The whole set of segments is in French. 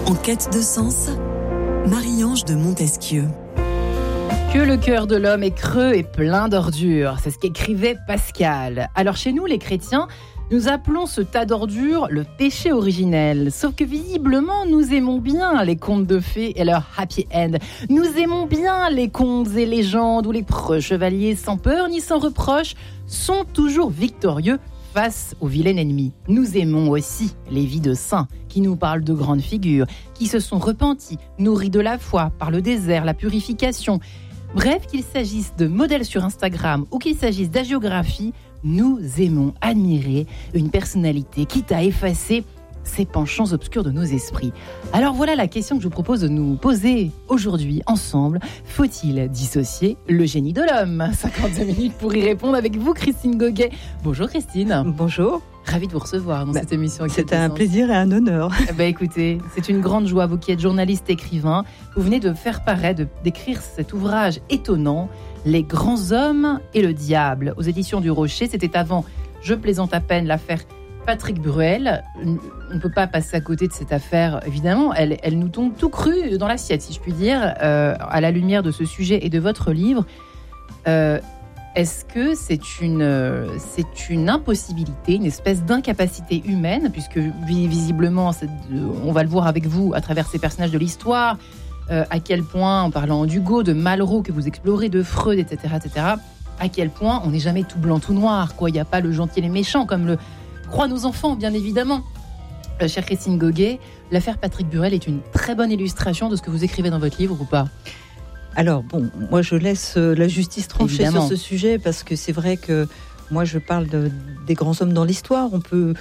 En quête de sens, Marie-Ange de Montesquieu. Que le cœur de l'homme est creux et plein d'ordures, c'est ce qu'écrivait Pascal. Alors chez nous, les chrétiens, nous appelons ce tas d'ordures le péché originel. Sauf que visiblement, nous aimons bien les contes de fées et leur happy end. Nous aimons bien les contes et légendes où les preux chevaliers sans peur ni sans reproche sont toujours victorieux face au vilain ennemi. Nous aimons aussi les vies de saints qui nous parlent de grandes figures, qui se sont repentis, nourris de la foi par le désert, la purification. Bref, qu'il s'agisse de modèles sur Instagram ou qu'il s'agisse d'hagiographie, nous aimons admirer une personnalité quitte à effacer ces penchants obscurs de nos esprits. Alors voilà la question que je vous propose de nous poser aujourd'hui ensemble. Faut-il dissocier le génie de l'homme ? 52 minutes pour y répondre avec vous, Christine Goguet. Bonjour Christine. Bonjour. Ravie de vous recevoir dans cette émission. C'est un plaisir et un honneur. Écoutez, c'est une grande joie, vous qui êtes journaliste écrivain. Vous venez de faire paraître, d'écrire cet ouvrage étonnant, Les grands hommes et le diable, aux éditions du Rocher. C'était avant, je plaisante à peine, l'affaire Patrick Bruel. On ne peut pas passer à côté de cette affaire, évidemment. Elle nous tombe tout cru dans l'assiette, si je puis dire, à la lumière de ce sujet et de votre livre. Est-ce que c'est une impossibilité, une espèce d'incapacité humaine, puisque visiblement, on va le voir avec vous à travers ces personnages de l'histoire, à quel point, en parlant d'Hugo, de Malraux que vous explorez, de Freud, etc., à quel point on n'est jamais tout blanc, tout noir, quoi. Il n'y a pas le gentil et les méchants, comme le croient nos enfants, bien évidemment. Chère Christine Goguet, l'affaire Patrick Bruel est une très bonne illustration de ce que vous écrivez dans votre livre, ou pas ? Alors, moi je laisse la justice trancher sur ce sujet, parce que c'est vrai que moi je parle des grands hommes dans l'histoire. On peut...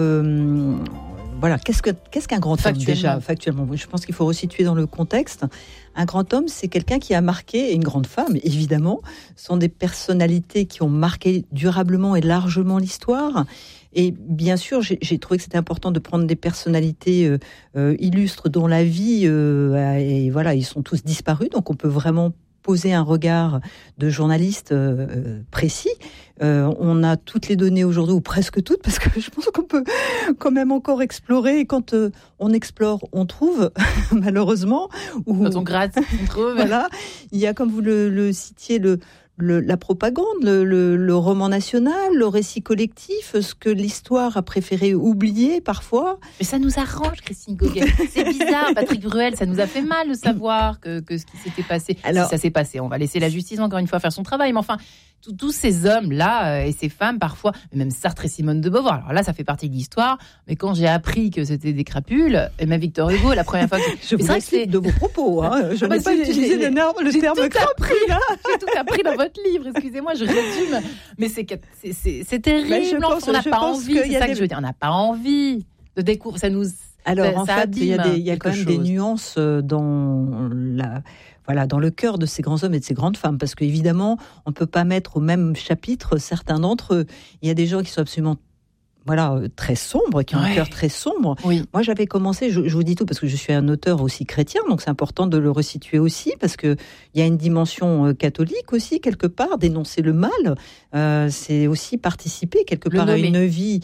qu'est-ce qu'un grand homme déjà, factuellement ? Je pense qu'il faut resituer dans le contexte. Un grand homme, c'est quelqu'un qui a marqué, et une grande femme, évidemment, sont des personnalités qui ont marqué durablement et largement l'histoire. Et bien sûr, j'ai trouvé que c'était important de prendre des personnalités illustres dont la vie, et voilà, ils sont tous disparus, donc on peut vraiment poser un regard de journaliste précis. On a toutes les données aujourd'hui, ou presque toutes, parce que je pense qu'on peut quand même encore explorer. Et quand on explore, on trouve, malheureusement. Quand on gratte, on trouve. Voilà. Il y a, comme vous le citiez, la propagande, le roman national, le récit collectif, ce que l'histoire a préféré oublier parfois. Mais ça nous arrange, Christine Goguet. C'est bizarre, Patrick Bruel, ça nous a fait mal de savoir que ce qui s'était passé. Alors, si ça s'est passé, on va laisser la justice encore une fois faire son travail. Mais enfin, tous ces hommes-là et ces femmes, parfois, même Sartre et Simone de Beauvoir. Alors là, ça fait partie de l'histoire. Mais quand j'ai appris que c'était des crapules, et même Victor Hugo, la première fois que... Je vous explique de vos propos. Je n'ai pas utilisé le terme crapule. J'ai tout appris dans votre livre. Excusez-moi, je résume. Mais c'est terrible. On n'a pas envie. C'est ça que je veux dire. On n'a pas envie de découvrir. Ça nous... Alors, en fait, il y a quand même des nuances dans le cœur de ces grands hommes et de ces grandes femmes, parce qu'évidemment, on ne peut pas mettre au même chapitre certains d'entre eux. Il y a des gens qui sont absolument très sombres, qui ont un cœur très sombre. Oui. Moi, j'avais commencé, je vous dis tout, parce que je suis un auteur aussi chrétien, donc c'est important de le resituer aussi, parce qu'il y a une dimension catholique aussi, quelque part, dénoncer le mal, c'est aussi participer quelque part à une vie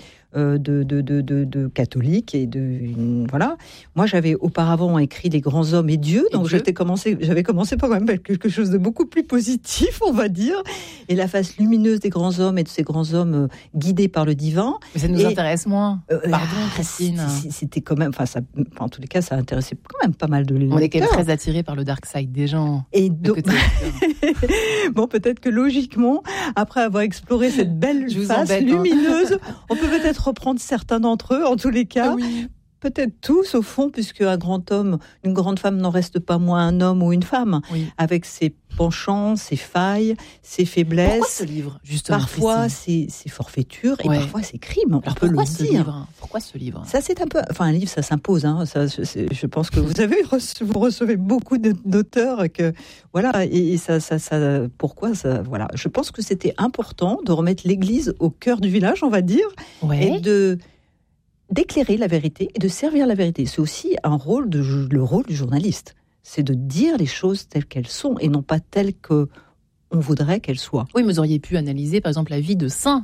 de catholique et voilà. Moi, j'avais auparavant écrit Les grands hommes et Dieu, donc j'avais commencé par quand même quelque chose de beaucoup plus positif, on va dire, et la face lumineuse des grands hommes et de ces grands hommes guidés par le divin. Mais ça nous intéresse moins. Pardon, Christine. C'était quand même, en tous les cas, ça intéressait quand même pas mal de lecteurs. On est quand même très attirés par le dark side des gens. Et donc, peut-être que logiquement, après avoir exploré cette belle face lumineuse, on peut peut-être reprendre certains d'entre eux, en tous les cas. Peut-être tous, au fond, puisque un grand homme, une grande femme n'en reste pas moins un homme ou une femme, avec ses penchants, ses failles, ses faiblesses. Pourquoi ce livre, justement, parfois, ses forfaitures, et parfois, ses crimes. Alors, pourquoi ce livre ? Pourquoi ce livre ? Ça, c'est un peu... Enfin, un livre, ça s'impose. Je pense que vous recevez beaucoup d'auteurs que... Voilà, et ça... Pourquoi ça... Voilà. Je pense que c'était important de remettre l'Église au cœur du village, on va dire, et d'éclairer la vérité et de servir la vérité. C'est aussi le rôle du journaliste. C'est de dire les choses telles qu'elles sont et non pas telles qu'on voudrait qu'elles soient. Oui, mais vous auriez pu analyser, par exemple, la vie de saints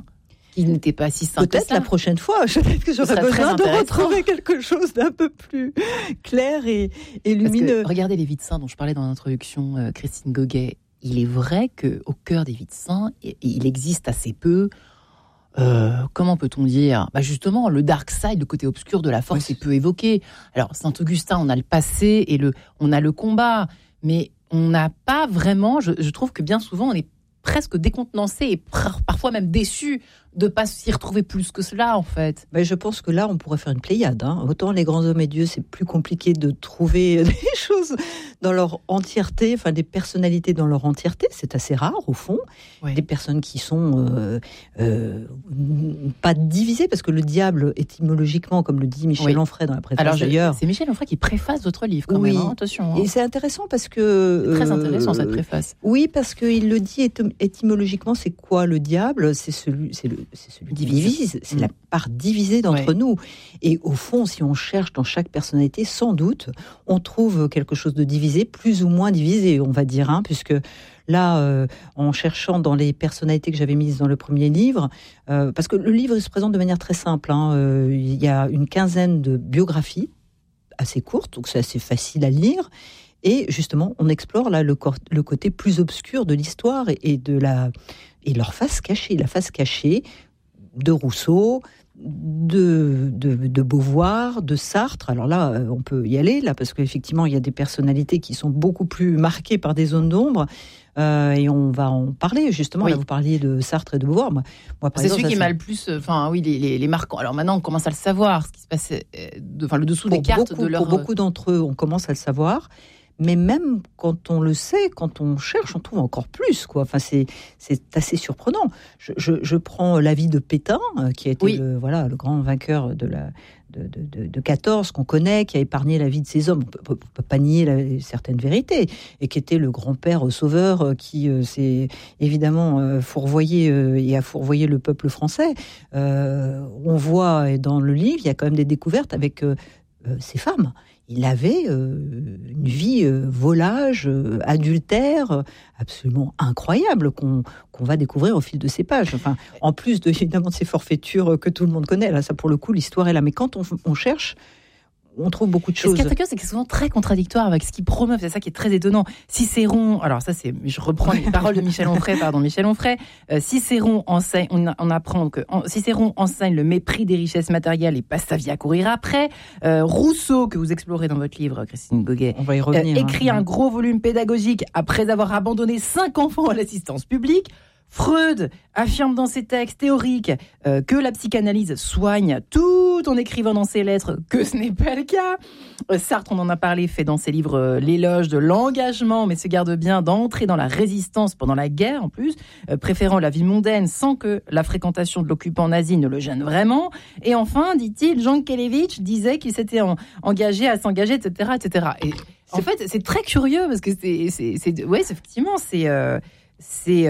qui n'était pas si simple. Peut-être la prochaine fois, peut-être que j'aurais besoin de retrouver quelque chose d'un peu plus clair et lumineux. Regardez les vies de saints dont je parlais dans l'introduction, Christine Goguet. Il est vrai qu'au cœur des vies de saints, il existe assez peu. Comment peut-on dire ? Justement, le dark side, le côté obscur de la force est peu évoqué. Alors, Saint-Augustin, on a le passé et on a le combat, mais on n'a pas vraiment. Je trouve que bien souvent, on est presque décontenancé et parfois même déçu de ne pas s'y retrouver plus que cela, en fait. Je pense que là, on pourrait faire une pléiade. Autant les grands hommes et dieux, c'est plus compliqué de trouver des choses dans leur entièreté, enfin des personnalités dans leur entièreté. C'est assez rare, au fond. Oui. Des personnes qui sont pas divisées, parce que le diable, étymologiquement, comme le dit Michel Onfray dans la préface. Alors, d'ailleurs, c'est Michel Onfray qui préface votre livre, quand même. Attention. Et c'est intéressant parce que... C'est très intéressant, cette préface. Oui, parce qu'il le dit étymologiquement, c'est quoi le diable ? C'est celui qui divise, c'est la part divisée d'entre nous. Et au fond, si on cherche dans chaque personnalité, sans doute, on trouve quelque chose de divisé, plus ou moins divisé, on va dire, puisque là, en cherchant dans les personnalités que j'avais mises dans le premier livre, parce que le livre se présente de manière très simple, il y a une quinzaine de biographies, assez courtes, donc c'est assez facile à lire. Et justement, on explore là le côté plus obscur de l'histoire et leur face cachée, la face cachée de Rousseau, de Beauvoir, de Sartre. Alors là, on peut y aller là parce qu'effectivement, il y a des personnalités qui sont beaucoup plus marquées par des zones d'ombre. Et on va en parler justement. Là, vous parliez de Sartre et de Beauvoir. Moi, c'est celui qui m'a le plus, les marquants. Alors maintenant, on commence à le savoir, ce qui se passait, le dessous des cartes de leur. Pour beaucoup d'entre eux, on commence à le savoir. Mais même quand on le sait, quand on cherche, on trouve encore plus, quoi. Enfin, c'est assez surprenant. Je prends l'avis de Pétain, qui a été le grand vainqueur de 14 qu'on connaît, qui a épargné la vie de ces hommes. On peut pas nier certaines vérités, et qui était le grand-père sauveur qui s'est évidemment fourvoyé et a fourvoyé le peuple français. On voit dans le livre, il y a quand même des découvertes avec ces femmes. Il avait une vie volage, adultère, absolument incroyable qu'on va découvrir au fil de ces pages. Enfin, en plus évidemment de ces forfaitures que tout le monde connaît. Là, ça pour le coup, l'histoire est là. Mais quand on cherche, on trouve beaucoup de choses. Ce qui est curieux, c'est que c'est souvent très contradictoire avec ce qu'il promeut. C'est ça qui est très étonnant. Cicéron, alors ça c'est, je reprends les paroles de Michel Onfray, Cicéron enseigne, on apprend que Cicéron enseigne le mépris des richesses matérielles et passe sa vie à courir après. Rousseau, que vous explorez dans votre livre, Christine Goguet, on va y revenir, écrit un gros volume pédagogique après avoir abandonné 5 enfants à l'assistance publique. Freud affirme dans ses textes théoriques que la psychanalyse soigne, tout en écrivant dans ses lettres que ce n'est pas le cas. Sartre, on en a parlé, fait dans ses livres l'éloge de l'engagement, mais se garde bien d'entrer dans la résistance pendant la guerre en plus, préférant la vie mondaine sans que la fréquentation de l'occupant nazi ne le gêne vraiment. Et enfin, dit-il, Jean Kelevitch disait qu'il s'était engagé à s'engager, etc., etc. Et en fait, c'est très curieux parce que effectivement, c'est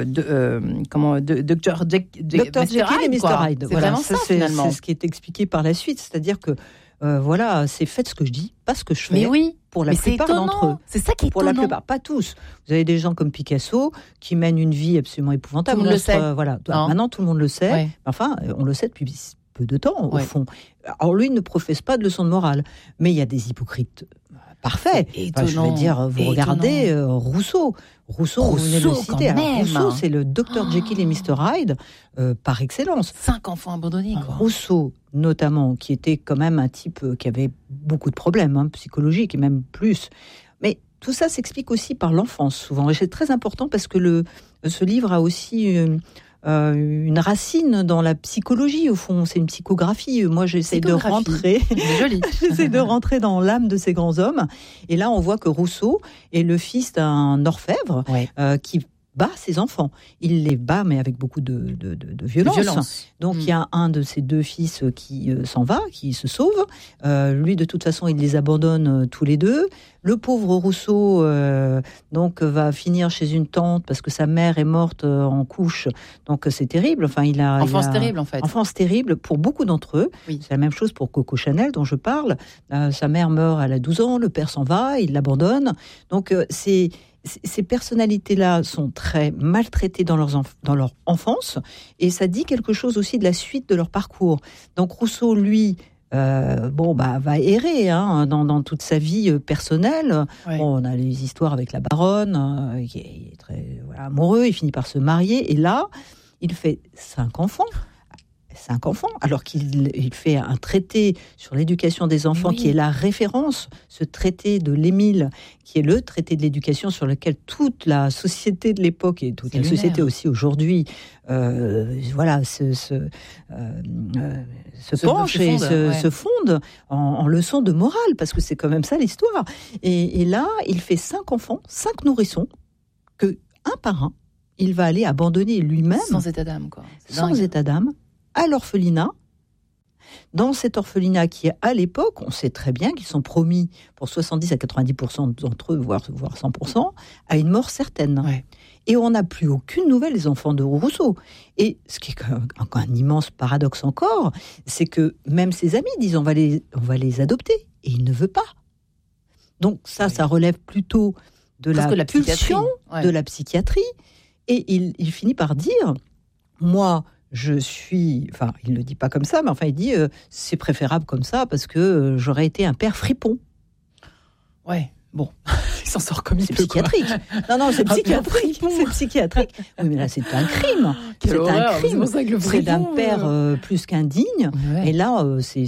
Dr. Jekyll et Mr. Hyde. C'est vraiment ça, finalement. C'est ce qui est expliqué par la suite. C'est-à-dire que, c'est faites ce que je dis, pas ce que je fais. Mais oui, pour la plupart d'entre eux. C'est ça qui est pour étonnant. La plupart, pas tous. Vous avez des gens comme Picasso qui mènent une vie absolument épouvantable. Tout le monde le sait. Maintenant, tout le monde le sait. Ouais. Enfin, on le sait depuis peu de temps, au fond. Alors, lui ne professe pas de leçons de morale. Mais il y a des hypocrites parfait. Je veux dire, vous regardez Rousseau, vous venez de le citer. Rousseau, c'est le Dr. Jekyll et Mr. Hyde par excellence. 5 enfants abandonnés, quoi. Rousseau, notamment, qui était quand même un type qui avait beaucoup de problèmes psychologiques et même plus. Mais tout ça s'explique aussi par l'enfance, souvent. Et c'est très important parce que ce livre a aussi une racine dans la psychologie, au fond. C'est une psychographie. Moi, j'essaie de rentrer. Joli. J'essaie de rentrer dans l'âme de ces grands hommes. Et là, on voit que Rousseau est le fils d'un orfèvre qui bat ses enfants. Il les bat, mais avec beaucoup de violence. Donc, il y a un de ses 2 fils qui s'en va, qui se sauve. Lui, de toute façon, il les abandonne tous les 2. Le pauvre Rousseau donc va finir chez une tante parce que sa mère est morte en couche. Donc c'est terrible. Enfin, enfance terrible en fait. Enfance terrible pour beaucoup d'entre eux. Oui. C'est la même chose pour Coco Chanel dont je parle. Sa mère meurt, elle a 12 ans, le père s'en va, il l'abandonne. Donc ces personnalités-là sont très maltraitées dans leur enfance, et ça dit quelque chose aussi de la suite de leur parcours. Donc Rousseau, lui, va errer dans toute sa vie personnelle. Ouais. On a les histoires avec la baronne, qui est très amoureux, il finit par se marier, et là, il fait 5 enfants, alors qu'il fait un traité sur l'éducation des enfants, qui est la référence, ce traité de l'Émile, qui est le traité de l'éducation sur lequel toute la société de l'époque et toute la société aussi aujourd'hui se penche et se fonde en leçons de morale, parce que c'est quand même ça l'histoire. Et là, il fait 5 enfants, 5 nourrissons, que un par un, il va aller abandonner lui-même. Sans état d'âme, quoi. Sans état d'âme, à l'orphelinat. Dans cet orphelinat qui est, à l'époque, on sait très bien qu'ils sont promis pour 70 à 90% d'entre eux, voire 100%, à une mort certaine. Ouais. Et on n'a plus aucune nouvelle des enfants de Rousseau. Et ce qui est un immense paradoxe encore, c'est que même ses amis disent on va les adopter. Et il ne veut pas. Donc ça relève plutôt de la pulsion, de la psychiatrie. Et il finit par dire, moi, il ne le dit pas comme ça, mais enfin il dit, c'est préférable comme ça parce que j'aurais été un père fripon. Ouais, bon, il s'en sort comme il peut. C'est psychiatrique. Non, c'est psychiatrique. C'est psychiatrique. Oui, mais là, c'est un crime. C'est un crime. C'est d'un père plus qu'indigne. Ouais. Et là,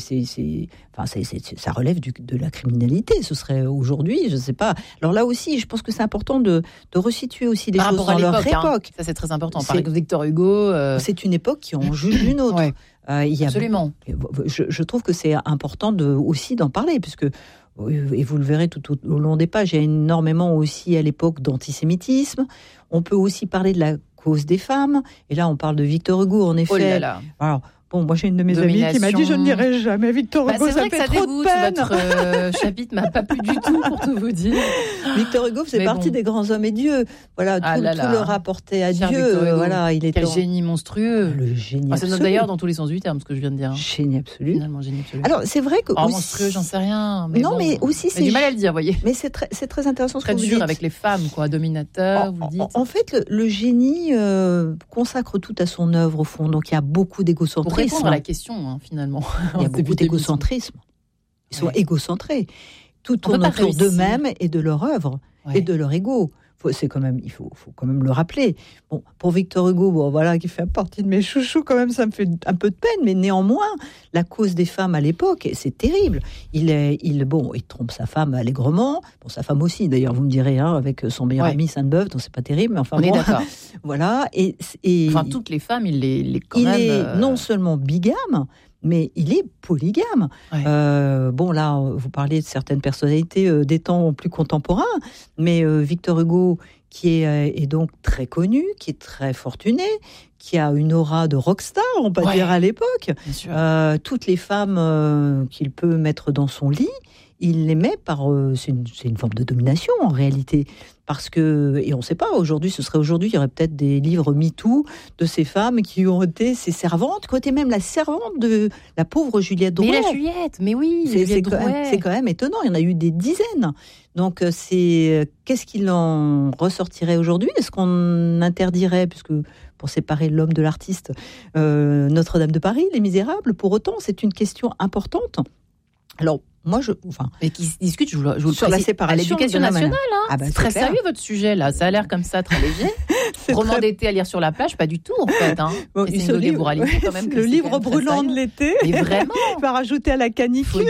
ça relève de la criminalité. Ce serait aujourd'hui, je ne sais pas. Alors là aussi, je pense que c'est important de resituer aussi les choses dans leur époque. Ça, c'est très important. Par exemple, Victor Hugo. C'est une époque qui en juge une autre. Ouais. Absolument. Je trouve que c'est important aussi d'en parler, puisque. Et vous le verrez tout au long des pages, il y a énormément aussi à l'époque d'antisémitisme. On peut aussi parler de la cause des femmes. Et là, on parle de Victor Hugo, en effet. Oh là là. Alors, moi j'ai une de mes amies qui m'a dit je ne lirai jamais Victor Hugo, ça fait trop de peine. Votre chapitre m'a pas plu du tout, pour tout vous dire. Victor Hugo faisait partie des grands hommes et dieux. Voilà, tout le rapportait à Dieu. Il était quel génie monstrueux. Le génie absolu. C'est d'ailleurs dans tous les sens du terme, ce que je viens de dire. Génie absolu. Finalement, génie absolu. Alors c'est vrai que aussi... monstrueux, j'en sais rien. Mais non, mais aussi c'est du mal à le dire, vous voyez. Mais c'est très intéressant ce que vous dites. Très dur avec les femmes, quoi, dominateur. Vous dites. En fait, le génie consacre tout à son œuvre au fond. Donc il y a beaucoup d'égocentrisme. Pour répondre à la question. Finalement. Il y a beaucoup d'égocentrisme. Ils sont égocentrés. Tout tourne autour d'eux-mêmes et de leur œuvre et de leur ego. Il faut quand même le rappeler. Bon, pour Victor Hugo, qui fait partie de mes chouchous, quand même, ça me fait un peu de peine, mais néanmoins, la cause des femmes à l'époque, c'est terrible. Il trompe sa femme allègrement, sa femme aussi, d'ailleurs, vous me direz, avec son meilleur ami Sainte-Beuve, donc c'est pas terrible, mais enfin on est d'accord. Voilà. Et toutes les femmes, il est non seulement bigame, mais il est polygame. Ouais. Là, vous parliez de certaines personnalités des temps plus contemporains, mais Victor Hugo, qui est donc très connu, qui est très fortuné, qui a une aura de rockstar, on peut dire à l'époque. Toutes les femmes qu'il peut mettre dans son lit, il les met c'est une forme de domination en réalité. Parce que, et on ne sait pas, il y aurait peut-être des livres MeToo de ces femmes qui ont été ses servantes, qui ont été même la servante de la pauvre Juliette Drouet. Mais la Juliette, mais oui, c'est quand même étonnant, il y en a eu des dizaines. Donc qu'est-ce qu'il en ressortirait aujourd'hui ? Est-ce qu'on interdirait, puisque pour séparer l'homme de l'artiste, Notre-Dame de Paris, Les Misérables, pour autant, c'est une question importante. Alors, mais qui se discute, je vous le sur la séparation à l'éducation nationale. C'est très clair. Sérieux votre sujet là. Ça a l'air comme ça très léger. Roman d'été à lire sur la plage, pas du tout en fait. Et c'est une moralité quand même. Le livre brûlant de l'été. Mais vraiment. Va rajouter à la canicule.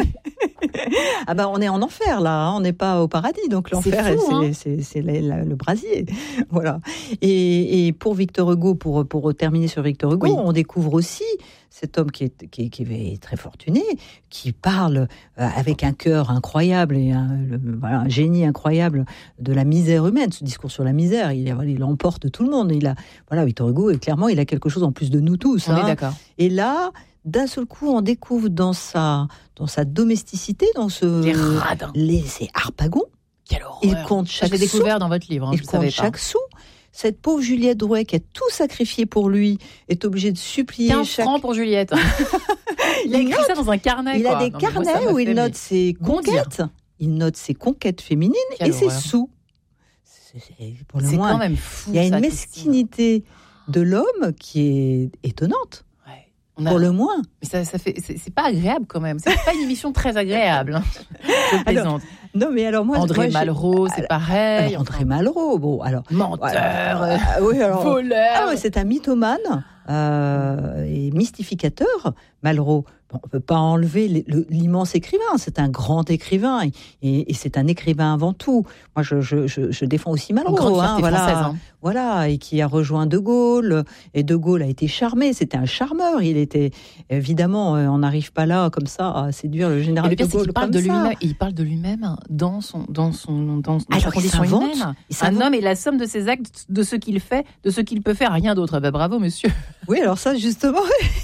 On est en enfer là. On n'est pas au paradis, donc l'enfer c'est le brasier. Voilà. Et pour Victor Hugo, pour terminer sur Victor Hugo, on découvre aussi cet homme qui est très fortuné, qui parle avec un cœur incroyable et un génie incroyable de la misère humaine. Ce discours sur la misère, il emporte tout le monde. Victor Hugo, clairement, il a quelque chose en plus de nous tous. On est d'accord. Et là, d'un seul coup, on découvre dans sa domesticité, ces harpagons. Quelle horreur. Il compte chaque sou. J'ai découvert dans votre livre. Il compte chaque sou. Cette pauvre Juliette Drouet qui a tout sacrifié pour lui est obligée de supplier 15 francs pour Juliette. Il a écrit ça dans un carnet. Il a des carnets où il note ses conquêtes. Il note ses conquêtes féminines et ses sous. Pour le moins, quand même fou. Il y a une mesquinité de l'homme qui est étonnante. Pour le moins. Mais ça fait, c'est pas agréable quand même. C'est pas une émission très agréable. Je plaisante. Non, mais alors André Malraux, c'est pareil. André Malraux, menteur, voleur. Ah ouais, c'est un mythomane et mystificateur. Malraux, on ne peut pas enlever l'immense écrivain. C'est un grand écrivain et c'est un écrivain avant tout. Moi, je défends aussi Malraux. Voilà, et qui a rejoint De Gaulle. Et De Gaulle a été charmé. C'était un charmeur. Il était évidemment, on n'arrive pas là comme ça à séduire le général de Gaulle comme ça. Il parle de lui-même dans sa condition humaine. Un homme est la somme de ses actes, de ce qu'il fait, de ce qu'il peut faire. Rien d'autre. Ben, bravo, monsieur. Oui, alors ça, justement.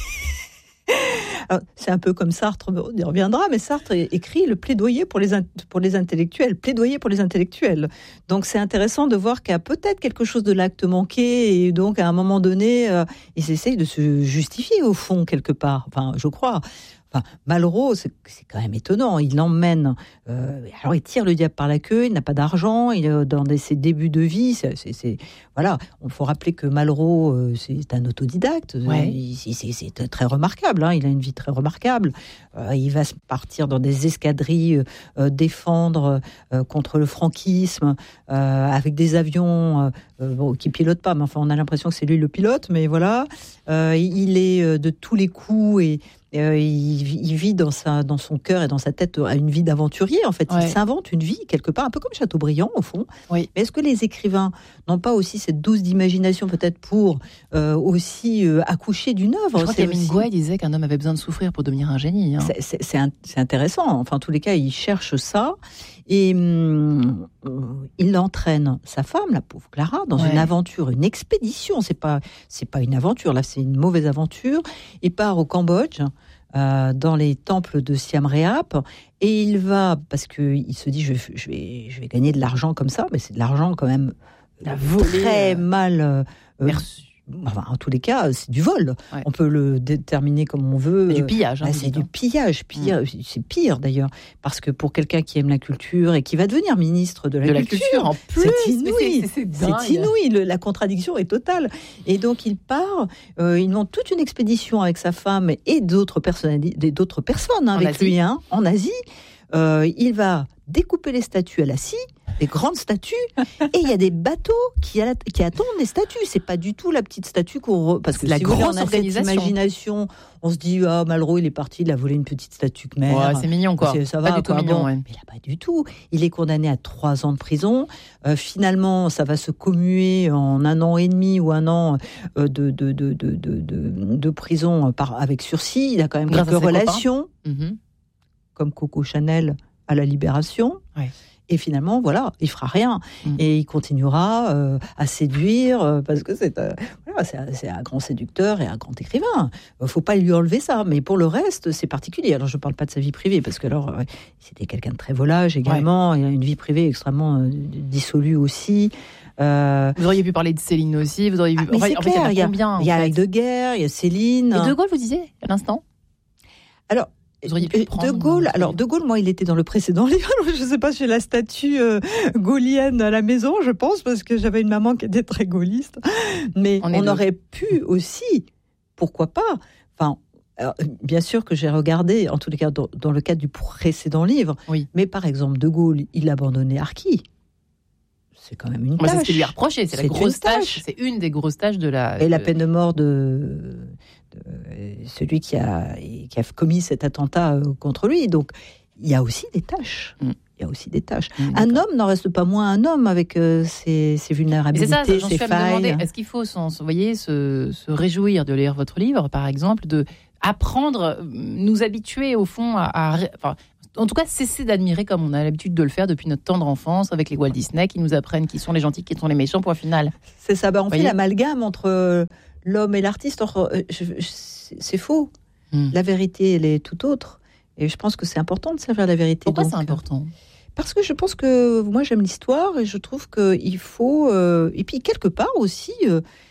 Alors, c'est un peu comme Sartre, on y reviendra, mais Sartre écrit le plaidoyer pour les intellectuels, plaidoyer pour les intellectuels. Donc c'est intéressant de voir qu'il y a peut-être quelque chose de l'acte manqué, et donc à un moment donné, ils essayent de se justifier au fond quelque part, enfin je crois. Enfin, Malraux, c'est quand même étonnant. Il l'emmène. Alors, il tire le diable par la queue. Il n'a pas d'argent. Il est dans ses débuts de vie. Voilà. Il faut rappeler que Malraux, c'est un autodidacte. Ouais. C'est très remarquable. Il a une vie très remarquable. Il va partir dans des escadrilles défendre contre le franquisme avec des avions qui pilotent pas. Mais enfin, on a l'impression que c'est lui le pilote. Mais voilà. Il est de tous les coups et il vit dans son cœur et dans sa tête à une vie d'aventurier. En fait, il s'invente une vie quelque part, un peu comme Chateaubriand au fond. Oui. Mais est-ce que les écrivains n'ont pas aussi cette douce d'imagination peut-être pour aussi accoucher d'une œuvre? Je crois qu'Hemingway disait qu'un homme avait besoin de souffrir pour devenir un génie. C'est intéressant. Enfin, en tous les cas, il cherche ça et il entraîne sa femme, la pauvre Clara, dans une aventure, une expédition. C'est pas une aventure. Là, c'est une mauvaise aventure. Il part au Cambodge. Dans les temples de Siam Reap, et il va, parce qu'il se dit je vais gagner de l'argent comme ça, mais c'est de l'argent quand même très mal perçu. Enfin, en tous les cas, c'est du vol. Ouais. On peut le déterminer comme on veut. C'est du pillage. C'est du pillage. C'est pire d'ailleurs. Parce que pour quelqu'un qui aime la culture et qui va devenir ministre de la culture, en plus, c'est inouï. C'est inouï. La contradiction est totale. Et donc, il part. Il monte toute une expédition avec sa femme et d'autres personnes avec lui en Asie. Il va découper les statues à la scie, les grandes statues, et il y a des bateaux qui attendent les statues. C'est pas du tout la petite statue parce que la grosse organisation. Cette imagination, on se dit Malraux il est parti, il a volé une petite statue Khmer. Ouais, c'est mignon quoi. Ça va, pas du tout mignon. Ouais. Mais là pas du tout. Il est condamné à 3 ans de prison. Finalement, ça va se commuer en 1 an et demi ou 1 an de prison avec sursis. Il a quand même quelques relations, comme Coco Chanel à la Libération. Ouais. Et finalement, voilà, il fera rien. Et il continuera à séduire, parce que c'est un grand séducteur et un grand écrivain. Il ne faut pas lui enlever ça. Mais pour le reste, c'est particulier. Alors, je ne parle pas de sa vie privée, parce que alors, c'était quelqu'un de très volage également. Il a une vie privée extrêmement dissolue aussi. Vous auriez pu parler de Céline aussi. Vous auriez pu... c'est clair, il y a Heidegger, il y a Céline. Et De Gaulle, vous disiez à l'instant? Alors, De Gaulle, moi, il était dans le précédent livre. Je ne sais pas, j'ai la statue gaullienne à la maison, je pense, parce que j'avais une maman qui était très gaulliste. Mais on aurait pu aussi, pourquoi pas. Enfin, alors, bien sûr que j'ai regardé, en tous les cas, dans le cadre du précédent livre. Oui. Mais par exemple, De Gaulle, il a abandonné Arquis. C'est quand même une tâche. C'est ce qui lui a reproché. C'est la grosse tâche. C'est une des grosses tâches de la. Et la peine de mort de celui qui a commis cet attentat contre lui. Donc, il y a aussi des tâches. Il y a aussi des tâches. Un homme n'en reste pas moins un homme avec ses vulnérabilités, ses failles. C'est ça, j'en suis à me demander, est-ce qu'il faut se réjouir de lire votre livre, par exemple, de apprendre, nous habituer au fond en tout cas, cesser d'admirer comme on a l'habitude de le faire depuis notre tendre enfance avec les Walt Disney qui nous apprennent qui sont les gentils, qui sont les méchants, point final. C'est ça, on fait l'amalgame entre l'homme et l'artiste. C'est faux. La vérité, elle est tout autre. Et je pense que c'est important de servir la vérité. Pourquoi c'est important ? Parce que je pense que moi, j'aime l'histoire et je trouve qu'il faut... et puis, quelque part aussi...